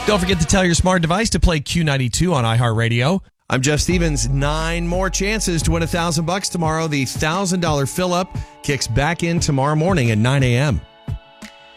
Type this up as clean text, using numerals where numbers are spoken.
Don't forget to tell your smart device to play Q92 on iHeartRadio. I'm Jeff Stevens. 9 more chances to win $1,000 tomorrow. The $1,000 fill-up kicks back in tomorrow morning at 9 a.m.